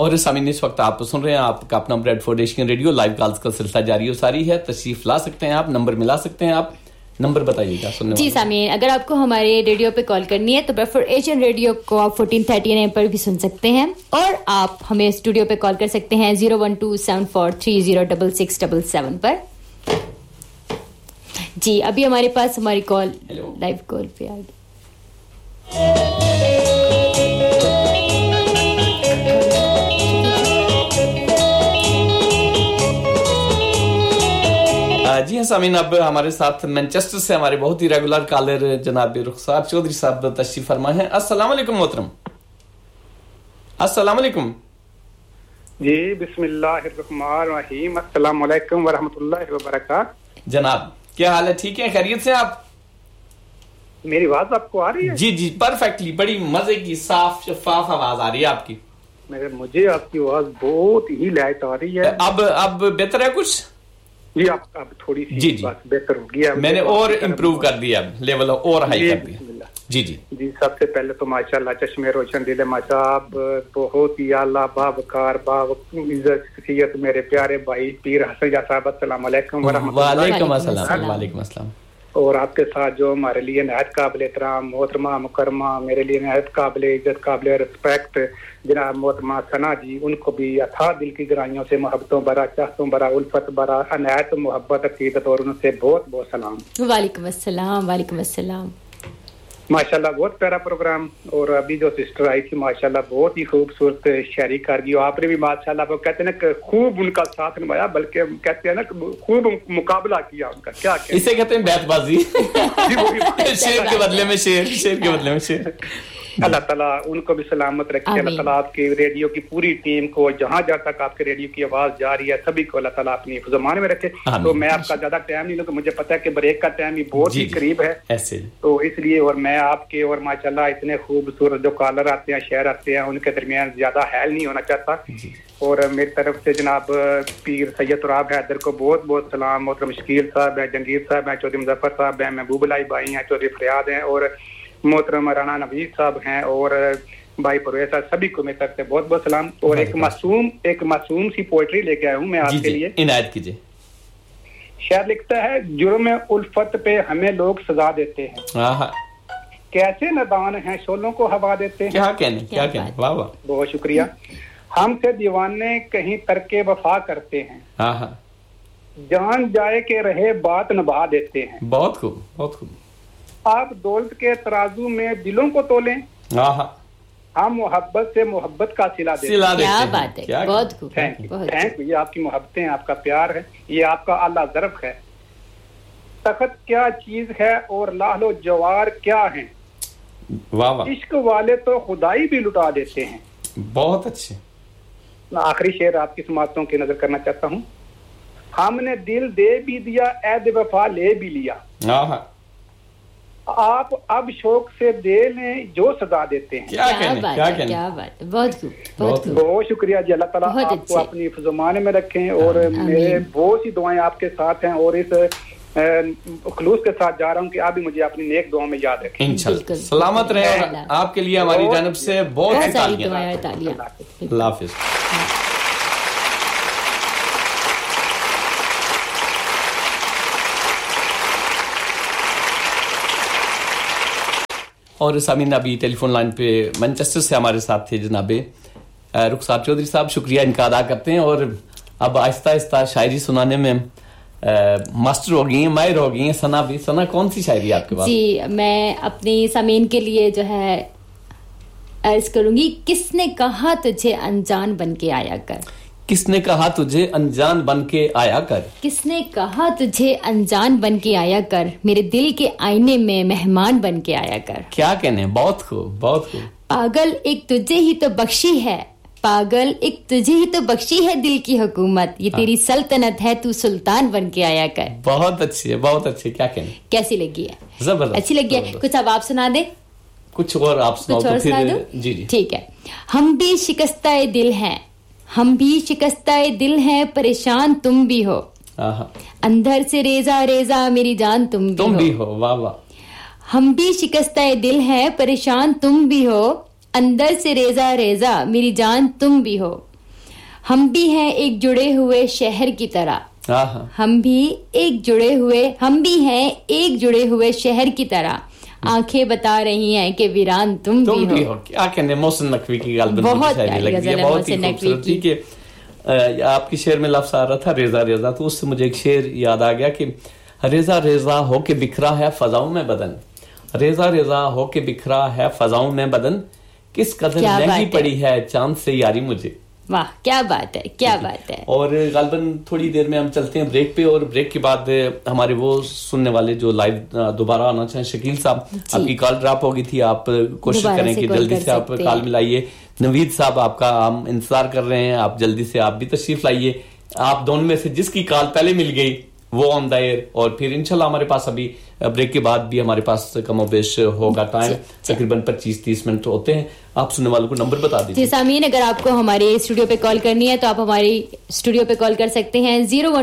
और सामीन इस वक्त आप सुन रहे हैं आपका अपना Bradford Asian radio live calls का सिलसिला जारी हो सारी है तशरीफ ला सकते हैं आप नंबर मिला सकते हैं आप नंबर बताइएगा सुनने जी सामीन अगर आपको हमारे रेडियो पे कॉल करनी है तो ब्रेडफोर्ड एशियन रेडियो को आप 1430 AM पर भी सुन सकते हैं और आप हमें स्टूडियो पे कॉल कर सकते हैं 01274306677 पर। जी अभी हमारे पास हमारी कॉल लाइव कॉल पे आ गई। जी हाँ सामीन अब हमारे साथ मैनचेस्टर से हमारे बहुत ही रेगुलर कॉलर जनाब रुखसार चौधरी साहब तशरीफ फरमा है। अस्सलाम वालेकुम मोहतरम। अस्सलाम वालेकुम जी बिस्मिल्लाहिर्रहमानिर्रहीम अस्सलाम वालेकुम व रहमतुल्लाहि व बरकातहू। जनाब क्या हाल है ठीक है खैरियत से आप? मेरी आवाज आपको आ रही है? जी जी परफेक्टली बड़ी मजे की साफ शफाफ आवाज आ रही है आपकी। मुझे आपकी आवाज बहुत ही लाइट आ रही है। अब बेहतर है कुछ? जी अब थोड़ी सी बात बेहतर हो गई है। मैंने और इम्प्रूव कर दिया लेवल और हाई कर दिया। जी जी जी सबसे पहले तो माशाल्लाह चश्मे रोशन दिले माशाब बहुत ही आला बावकार इज्जत शख्सियत मेरे प्यारे भाई पीर हसन साहब अस्सलाम वालेकुम व रहमतुल्लाह। वालेकुम अस्सलाम। और आपके साथ जो हमारे लिए नहायत काबिल एहतराम मोहतरमा मुकरमा मेरे लिए नहायत काबिल इज्जत काबिल रिस्पेक्ट जनाब मोहतरमा सना जी उनको भी अथाह दिल की गहराइयों से मोहब्बतों भरा चाहतों भरा उल्फत भरा अनायत मोहब्बत अकीदत और उनसे बहुत बहुत सलाम। वालेकुम अस्सलाम। वालेकुम अस्सलाम। माशाल्लाह बहुत प्यारा प्रोग्राम। और अभी जो सिस्टर आई थी माशाल्लाह बहुत ही खूबसूरत शायरी कर गई। आपने भी माशाल्लाह वो कहते हैं ना खूब उनका साथ निभाया बल्कि कहते हैं ना खूब मुकाबला किया उनका। क्या इसे कहते हैं बैतबाजी। शेर के बदले में शेर शेर के बदले में शेर। अल्लाह ताला उनको भी सलामत रखे। अल्लाह ताला आपके रेडियो की पूरी टीम को जहां जहां तक आपके रेडियो की आवाज जा रही है सभी को अल्लाह ताला अपनी हिफ्ज़-ए-मान में रखे। तो मैं आपका ज्यादा टाइम नहीं लूंगा मुझे पता है कि ब्रेक का टाइम भी बहुत ही करीब है ऐसे तो इसलिए और मैं आपके और माशाल्लाह इतने खूबसूरत जो कॉलर आते हैं शेयर आते हैं उनके दरमियान ज्यादा हैल नहीं होना चाहता। और मेरी तरफ से जनाब पीर सैयद तुराब हैदर को बहुत बहुत सलाम। मोहतरम शकील साहब हैं जंगीर साहब हैं चौधरी मुजफ्फर साहब हैं महबूब अलाई भाई हैं चौधरी फरियाद हैं और मोहतरम राना नवीद साहब हैं और भाई परवेज साहब सभी को मेरी तरफ से बहुत बहुत सलाम। और एक मासूम सी पोएट्री लेके आया हूँ मैं आपके लिए। इनायत कीजिए। शायर लिखता है जुर्म उल्फत पे हमें लोग सजा देते हैं कैसे नादान हैं शोलों को हवा देते हैं। क्या कहने वाह वाह बहुत शुक्रिया। हमसे दीवाने कहीं तरके वफा करते हैं जान जाए के रहे बात निभा देते हैं। बहुत खूब बहुत खूब। आप दौलत के तराजू में दिलों को तोलें हम मोहब्बत से मोहब्बत का सिला देते हैं। क्या बात है बहुत खूब। Thank you. ये आपकी मोहब्बतें आपका प्यार है ये आपका आला ज़र्फ है। तख्त क्या चीज है और लाहलो जवार क्या है इश्क वाले तो खुदाई भी लुटा देते हैं। बहुत अच्छे। आखिरी शेर आपकी समातों की नजर करना चाहता हूँ। हमने दिल दे भी दिया ऐद वफा ले भी लिया आप अब शौक से दे लें जो सजा देते हैं। क्या बात बहुत खूब बहुत शुक्रिया जी। अल्लाह ताला आपको अपनी हिफ्ज़-ए-मान में रखें और मेरे बहुत सी दुआएं आपके साथ हैं और इस खुलूस के साथ जा रहा हूँ कि आप भी मुझे अपनी नेक दुआ में याद रखें इंशाल्लाह। सलामत रहे और आपके लिए हमारी जानिब से बहुत सारी तालियां। अल्लाह हाफिज़। और सामीन अभी टेलीफोन लाइन पे मैनचेस्टर से हमारे साथ थे जनाबे रुखसार चौधरी साहब शुक्रिया इनका अदा करते हैं। और अब आहिस्ता आहिस्ता शायरी सुनाने में मास्टर हो गई हैं माहिर हो गई हैं। सना भी सना कौन सी शायरी आपके पास? जी मैं अपनी सामीन के लिए जो है अर्ज करूंगी। किसने कहा तुझे अनजान बन के आया कर किसने कहा तुझे अनजान बन के आया कर किसने कहा तुझे अनजान बन के आया कर मेरे दिल के आईने में मेहमान बन के आया कर। क्या कहने बहुत खूब बहुत खूब। पागल एक तुझे ही तो बख्शी है पागल एक तुझे ही तो बख्शी है दिल की हुकूमत ये तेरी सल्तनत है तू सुल्तान बन के आया कर। बहुत अच्छी है बहुत अच्छी। क्या कहने कैसी लगी है? जबरदस्त अच्छी लगी है। कुछ अब आप सुना दे कुछ और आप सुनाओ तो फिर। जी ठीक है। हम भी शिकस्ताए दिल हैं हम भी शिकस्ताए दिल हैं परेशान तुम भी हो अंदर से रेजा रेजा मेरी जान तुम भी हो। वाह वाह। हम भी शिकस्ताए दिल हैं परेशान तुम भी हो अंदर से रेजा रेजा मेरी जान तुम भी हो हम भी हैं एक जुड़े हुए शहर की तरह, हम भी हैं एक जुड़े हुए शहर की तरह, आंखें बता रही हैं कि वीरान तुम भी हो। क्या कहने, मोहसिन नकवी की गाल बहुत ही खूबसूरत थी कि आपकी शेर में लफ्ज आ रहा था रेजा रेजा, तो उससे मुझे एक शेर याद आ गया कि रेजा रेजा हो के बिखरा है फजाओं में बदन, रेजा रेजा हो के बिखरा है फजाओं में बदन, किस कदर महंगी पड़ी है चांद से यारी मुझे। वाह क्या बात है, क्या बात है। और गालबन थोड़ी देर में हम चलते हैं ब्रेक पे, और ब्रेक के बाद हमारे वो सुनने वाले जो लाइव दोबारा आना चाहें, शकील साहब आपकी कॉल ड्रॉप हो गई थी, आप कोशिश करें कि जल्दी से आप कॉल मिलाइए। नवीद साहब आपका हम इंतजार कर रहे हैं, आप जल्दी से आप भी तशरीफ लाइए। आप दोनों में से जिसकी कॉल पहले मिल गई वो ऑन द एयर, और फिर इंशाल्लाह हमारे पास अभी ब्रेक के बाद भी हमारे पास कमोबेश होगा टाइम, तकरीबन 25-30 मिनट होते हैं। आप सुनने वालों को नंबर बता दीजिए। सामीन, अगर आपको हमारे स्टूडियो पे कॉल करनी है तो आप हमारी स्टूडियो पे कॉल कर सकते हैं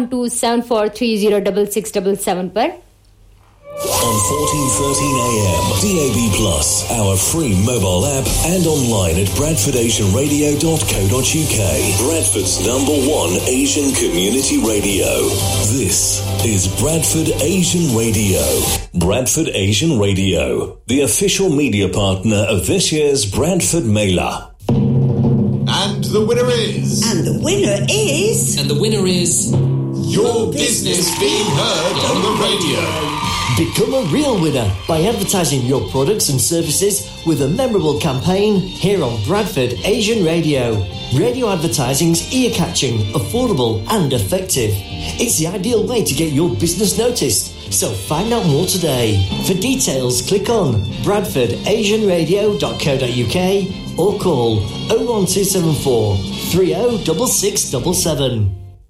01274306677 पर। On 1413 AM, DAB+, our free mobile app and online at bradfordasianradio.co.uk. Bradford's #1 Asian community radio. This is Bradford Asian Radio. Bradford Asian Radio, the official media partner of this year's Bradford Mela. And the winner is... And the winner is... And the winner is... Your business being heard on the radio. Become a real winner by advertising your products and services with a memorable campaign here on Bradford Asian Radio. Radio advertising's ear-catching, affordable and effective. It's the ideal way to get your business noticed. So find out more today. For details, click on bradfordasianradio.co.uk or call 01274 306677.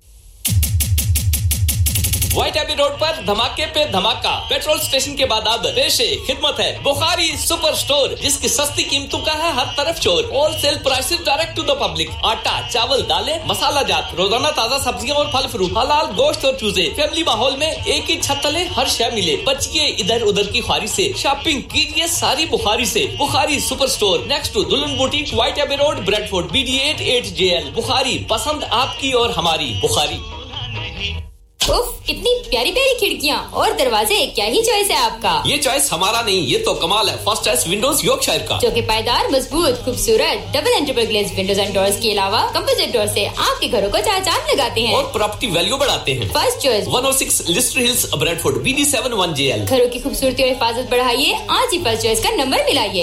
White AB road पर धमाके पे धमाका, petrol station के बाद अब पेशे खिदमत है बुखारी सुपर स्टोर, जिसकी सस्ती कीमतों का है हर तरफ शोर। Wholesale prices direct to the public, आटा चावल दालें मसाला जात, रोजाना ताजा सब्जियां और फल फ्रूट, हलाल गोश्त और चूजे। फैमिली माहौल में एक ही छत तले हर शय मिले। बचिए इधर उधर की ख्वारी से, शॉपिंग कीजिए सारी बुखारी से। Bukhari super store next to दुल्हन boutique, white AB road, Bradford, BD8 8JL। Bukhari, पसंद आपकी और हमारी बुखारी। उफ, कितनी प्यारी प्यारी खिड़कियां और दरवाजे, क्या ही चॉइस है आपका। ये चॉइस हमारा नहीं, ये तो कमाल है फर्स्ट चॉइस विंडोज यॉर्कशायर का, जो कि पायदार, मजबूत, खूबसूरत double and triple glaze Windows and doors के अलावा कंपोजिट डोर से आपके घरों को चार लगाते हैं और प्रॉपर्टी वैल्यू बढ़ाते हैं। First choice 106 Leicester hills, Bradford, BD7 1JL। घरों की खूबसूरती और हिफाजत बढ़ाइए, आज ही फर्स्ट चॉइस का number मिलाइए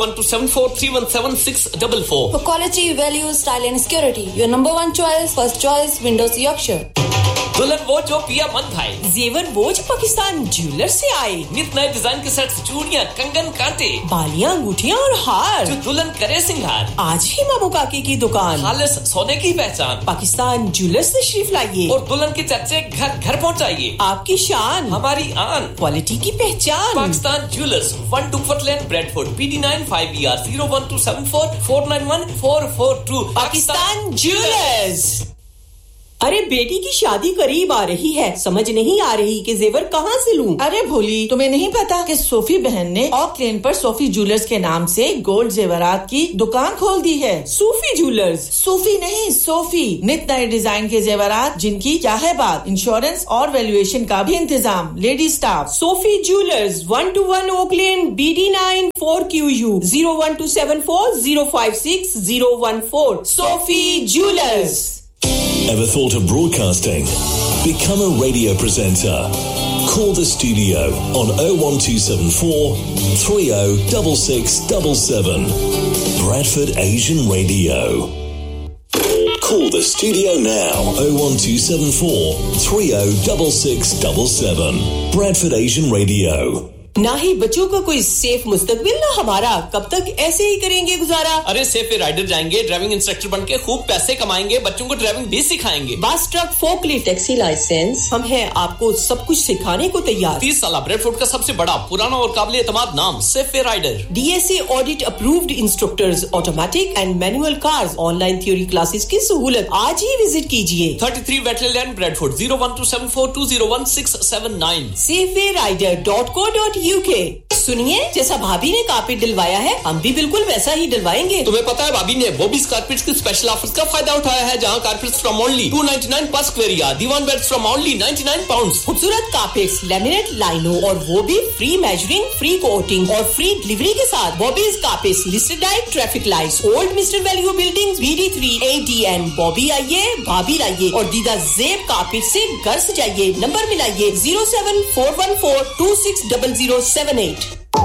01274317644। For quality, value, style and security, your #1 choice, first choice, Windows Yorkshire. दुल्हन वो जो पिया मन भाई, जेवर वो जो पाकिस्तान ज्वेलर से आए, नित नए डिजाइन के सेट्स, चूड़ियां, कंगन, कांटे, बालियां, अंगूठियां और हार, जो दुल्हन करे सिंगार। आज ही मामू काकी की दुकान, खालिस सोने की पहचान, पाकिस्तान ज्वेलर से तशरीफ लाइए और दुल्हन के चर्चे घर घर पहुंचाइए। आपकी शान, हमारी आन, क्वालिटी की पहचान। पाकिस्तान ज्वेलर्स, 1 टुकफट लेन, Bradford, BD9 5ER 01274 491 442। Pakistan jewellers. अरे बेटी की शादी करीब आ रही है, समझ नहीं आ रही कि जेवर कहाँ से लूं। अरे भोली, तुम्हें नहीं पता कि सोफी बहन ने ऑक लेन पर सोफी ज्वेलर्स के नाम से गोल्ड जेवरात की दुकान खोल दी है। Sophie jewellers? सोफी नहीं, सोफी। नित नए डिजाइन के जेवरात जिनकी क्या है बात, इंश्योरेंस और वैल्यूएशन का भी इंतजाम, lady staff. Sophie jewellers, 121 okay lane, BD9 4QU 01274 056 014। Sophie jewellers. Ever thought of broadcasting? Become a radio presenter. Call the studio on 01274 306677. Bradford Asian Radio. Call the studio now 01274 306677. Bradford Asian Radio. ना ही बच्चों का कोई safe मुस्तकबिल ना हमारा, कब तक ऐसे ही करेंगे गुजारा। अरे सेफ राइडर जाएंगे, ड्राइविंग इंस्ट्रक्टर बन के खूब पैसे कमाएंगे, बच्चों को ड्राइविंग भी सिखाएंगे। Bus truck, forklift, taxi licence, हम हैं आपको सब कुछ सिखाने को तैयार। 30 साल ब्रेडफोर्ड का सबसे बड़ा, पुराना और काबिल एतमाद नाम safe rider. DSA audit approved instructors, automatic and manual cars, online theory classes की सहूलत। आज ही विजिट कीजिए 33 वेटलैंड, ब्रेडफोर्ड, 01274 201 679। safewayrrider.co.uk UK। सुनिए, जैसा भाभी ने कारपेट दिलवाया है हम भी बिल्कुल वैसा ही दिलवाएंगे। तुम्हें पता है भाभी ने बॉबीज कारपेट्स के स्पेशल ऑफर्स का फायदा उठाया है, जहां कारपेट्स फ्रॉम ओनली 299 पर square yard, Diwan beds from only 99 pounds. खूबसूरत कारपेट्स, लैमिनेट लाइनों और वो भी फ्री मेजरिंग, फ्री कोटिंग और फ्री डिलीवरी के साथ। Bobby's carpets listed at traffic lights, old mister value building, BD3 ADN। Bobby आइए, भाभी लाइए और दीदा जेब कारपेट से घर सजाइए। नंबर मिलाइए 07414260078।